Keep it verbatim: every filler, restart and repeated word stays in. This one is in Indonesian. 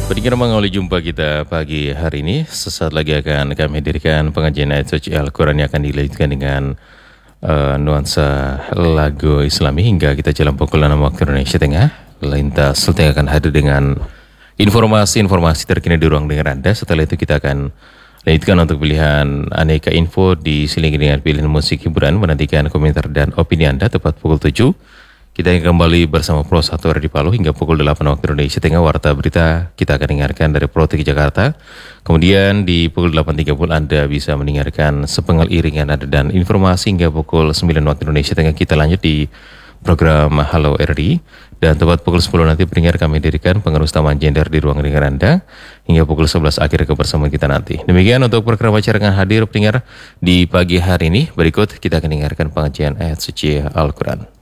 Pendengar mengawali jumpa kita pagi hari ini, sesaat lagi akan kami hadirkan pengajian ayat suci Al-Quran yang akan dilanjutkan dengan uh, nuansa lagu Islami hingga kita jalan pukul enam waktu Indonesia Tengah. Lintas Sultan akan hadir dengan informasi-informasi terkini di ruang dengar Anda. Setelah itu kita akan lanjutkan untuk pilihan aneka info diselingi dengan pilihan musik hiburan, menantikan komentar dan opini Anda tepat pukul tujuh. Kita akan kembali bersama Pro satu di Palu hingga pukul delapan waktu Indonesia Tengah. Warta berita kita akan dengarkan dari Pro tiga Jakarta. Kemudian di pukul delapan tiga puluh Anda bisa mendengarkan sepenggal iringan Anda dan informasi hingga pukul sembilan waktu Indonesia Tengah. Kita lanjut di program Halo R D. Dan tepat pukul sepuluh nanti pendengar kami dirikan pengerus taman gender di ruang dengar Anda. Hingga pukul sebelas akhir kebersamaan kita nanti. Demikian untuk program acara yang hadir pendengar di pagi hari ini. Berikut kita akan dengarkan pengajian ayat suci Al-Quran.